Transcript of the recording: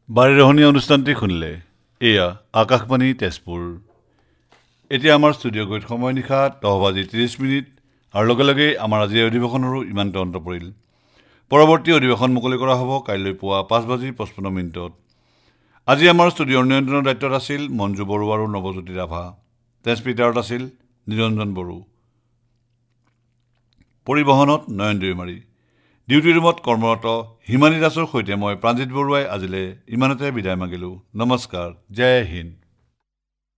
বাৰীৰহণীয়া অনুষ্ঠানটি শুনিলে এয়া আকাশবাণী তেজপুৰ। এতিয়া আমাৰ ষ্টুডিঅ' গৈ সময় নিশা 10:30 আৰু লগে লগে আমাৰ আজিৰ অধিৱেশনৰো ইমানতে অন্ত পৰিল। পৰৱৰ্তী অধিৱেশন মুকলি কৰা হ'ব কাইলৈ পুৱা 5:55। আজি আমাৰ ষ্টুডিঅ'ৰ নিয়ন্ত্ৰণৰ দায়িত্বত আছিল মঞ্জু বড়ো আৰু নৱজ্যোতি ৰাভা। ট্ৰেন্সমিটাৰত আছিল নিৰঞ্জন বড়ো। পৰিবহণত নয়ন দৈমাৰী। ডিউটি ৰুমত কৰ্মৰত হিমানী দাসৰ সৈতে মই প্ৰাঞ্জিত বৰুৱাই আজিলৈ ইমানতে বিদায় মাগিলোঁ। নমস্কাৰ, জয় হিন্দ।